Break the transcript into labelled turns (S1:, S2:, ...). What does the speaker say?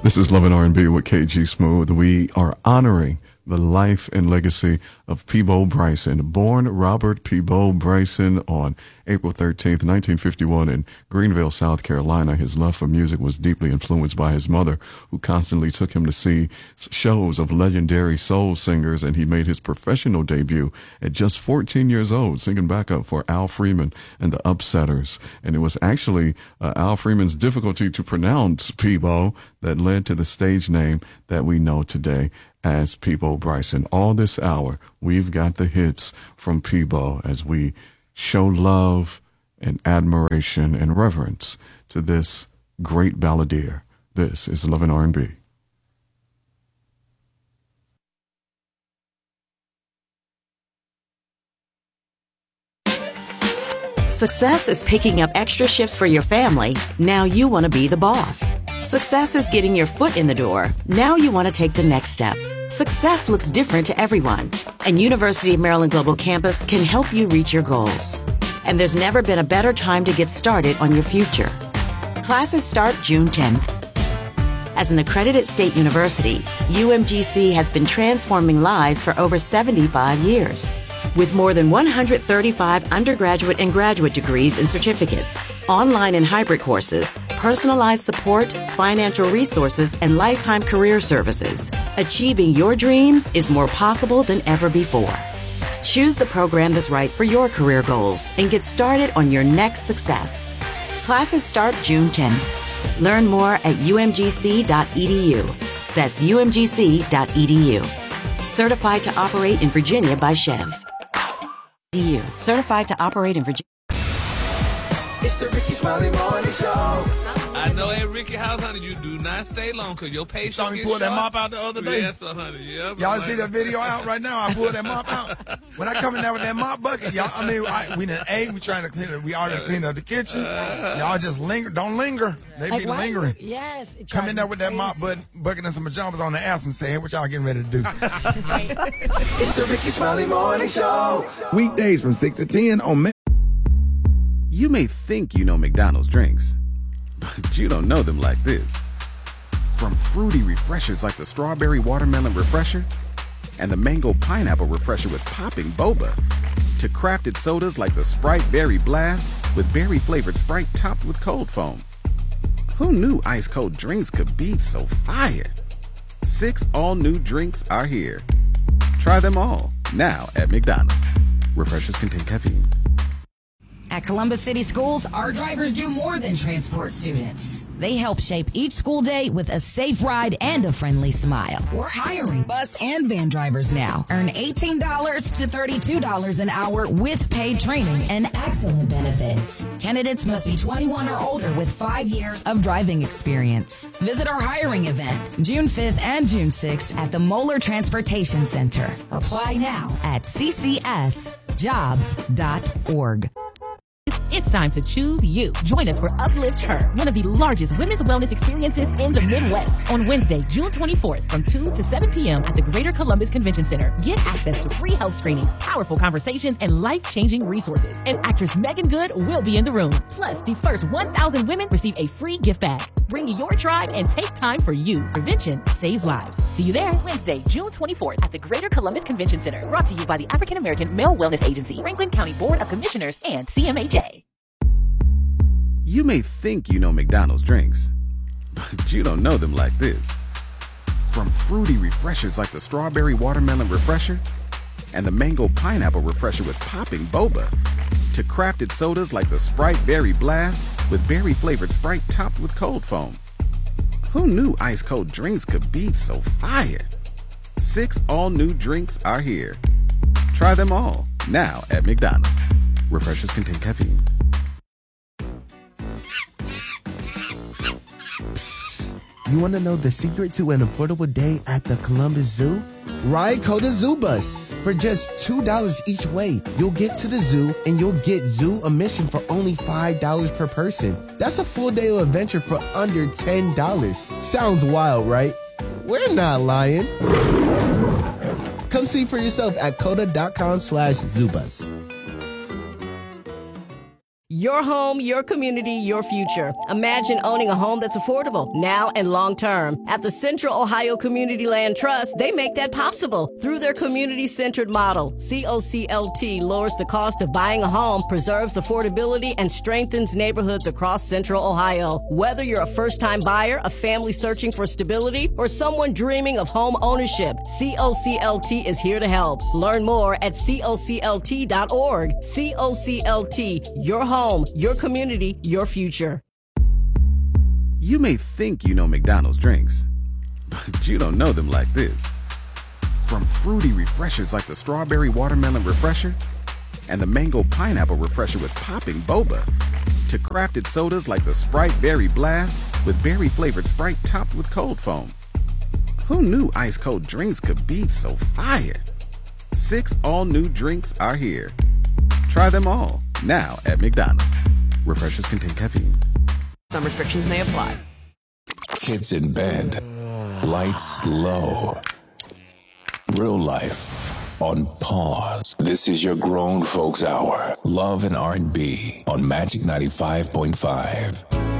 S1: This is Love and R&B with KG Smooth. We are honoring the life and legacy of Peabo Bryson. Born Robert Peabo Bryson on April 13th, 1951 in Greenville, South Carolina. His love for music was deeply influenced by his mother, who constantly took him to see shows of legendary soul singers, and he made his professional debut at just 14 years old, singing backup for Al Freeman and the Upsetters. And it was actually Al Freeman's difficulty to pronounce Peabo that led to the stage name that we know today as Peabo Bryson. All this hour, we've got the hits from Peabo as we show love and admiration and reverence to this great balladeer. This is Love and R&B.
S2: Success is picking up extra shifts for your family. Now you want to be the boss. Success is getting your foot in the door. Now you want to take the next step. Success looks different to everyone, and University of Maryland Global Campus can help you reach your goals. And there's never been a better time to get started on your future. Classes start June 10th. As an accredited state university, UMGC has been transforming lives for over 75 years. With more than 135 undergraduate and graduate degrees and certificates, online and hybrid courses, personalized support, financial resources, and lifetime career services, achieving your dreams is more possible than ever before. Choose the program that's right for your career goals and get started on your next success. Classes start June 10th. Learn more at umgc.edu. That's umgc.edu. Certified to operate in Virginia by Chev. Certified to operate in Virginia.
S3: It's the Ricky Smiley Morning Show.
S4: I know at Ricky House, honey, you do not stay long because your patience
S5: saw me pull that mop out the other day.
S4: Yes, honey. Yep.
S5: Y'all see that video out right now? I pulled that mop out. When I come in there with that mop bucket, y'all, we done ate. We trying to clean it. We already cleaned up the kitchen. Y'all just linger. Don't linger. They be lingering.
S6: Yes.
S5: Come in there with that mop bucket and some pajamas on the ass and say, hey, what y'all getting ready to do?
S3: It's the Ricky Smiley Morning Show.
S7: Weekdays from 6 to 10 on You may think you know McDonald's drinks, but you don't know them like this. From fruity refreshers like the Strawberry Watermelon Refresher and the Mango Pineapple Refresher with popping boba, to crafted sodas like the Sprite Berry Blast with berry-flavored Sprite topped with cold foam. Who knew ice-cold drinks could be so fire? 6 all-new drinks are here. Try them all, now at McDonald's. Refreshers contain caffeine.
S8: At Columbus City Schools, our drivers do more than transport students. They help shape each school day with a safe ride and a friendly smile. We're hiring bus and van drivers now. Earn $18 to $32 an hour with paid training and excellent benefits. Candidates must be 21 or older with 5 years of driving experience. Visit our hiring event June 5th and June 6th at the Moeller Transportation Center. Apply now at ccsjobs.org.
S9: It's time to choose you. Join us for Uplift Her, one of the largest women's wellness experiences in the Midwest, on Wednesday, June 24th from 2 to 7 p.m. at the Greater Columbus Convention Center. Get access to free health screenings, powerful conversations, and life-changing resources. And actress Megan Good will be in the room. Plus, the first 1,000 women receive a free gift bag. Bring your tribe and take time for you. Prevention saves lives. See you there Wednesday, June 24th at the Greater Columbus Convention Center. Brought to you by the African American Male Wellness Agency, Franklin County Board of Commissioners, and CMHA.
S7: You may think you know McDonald's drinks, but you don't know them like this. From fruity refreshers like the Strawberry Watermelon Refresher and the Mango Pineapple Refresher with popping boba, to crafted sodas like the Sprite Berry Blast with berry-flavored Sprite topped with cold foam. Who knew ice-cold drinks could be so fire? 6 all-new drinks are here. Try them all, now at McDonald's. Refreshers contain caffeine.
S10: Psst. You want to know the secret to an affordable day at the Columbus Zoo? Ride Coda Zoo Bus. For just $2 each way, you'll get to the zoo and you'll get zoo admission for only $5 per person. That's a full day of adventure for under $10. Sounds wild, right? We're not lying. Come see for yourself at coda.com/zoobus.
S6: Your home, your community, your future. Imagine owning a home that's affordable now and long term. At the Central Ohio Community Land Trust, they make that possible through their community-centered model. COCLT lowers the cost of buying a home, preserves affordability, and strengthens neighborhoods across Central Ohio. Whether you're a first-time buyer, a family searching for stability, or someone dreaming of home ownership, COCLT is here to help. Learn more at COCLT.org. COCLT, your home, your community, your future.
S7: You may think you know McDonald's drinks, but you don't know them like this. From fruity refreshers like the Strawberry Watermelon Refresher and the Mango Pineapple Refresher with popping boba, to crafted sodas like the Sprite Berry Blast with berry-flavored Sprite topped with cold foam. Who knew ice-cold drinks could be so fire? 6 all-new drinks are here. Try them all, now at McDonald's. Refreshers contain caffeine.
S6: Some restrictions may apply.
S11: Kids in bed. Lights low. Real life on pause. This is your grown folks hour. Love and R&B on Magic 95.5.